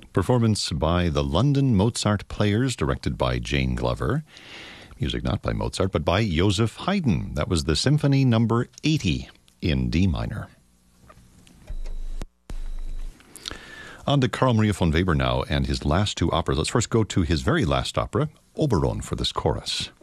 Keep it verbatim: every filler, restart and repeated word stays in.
Performance by the London Mozart Players, directed by Jane Glover. Music not by Mozart, but by Joseph Haydn. That was the Symphony Number eighty in D minor. On to Carl Maria von Weber now and his last two operas. Let's first go to his very last opera, Oberon, for this chorus.